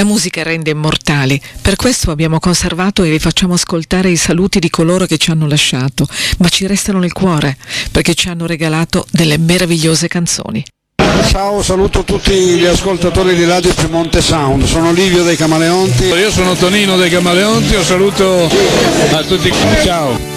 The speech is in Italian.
La musica rende immortali, per questo abbiamo conservato e vi facciamo ascoltare i saluti di coloro che ci hanno lasciato, ma ci restano nel cuore, perché ci hanno regalato delle meravigliose canzoni. Ciao, saluto tutti gli ascoltatori di Radio Piemonte Sound, sono Livio dei Camaleonti. Io sono Tonino dei Camaleonti, un saluto a tutti, ciao.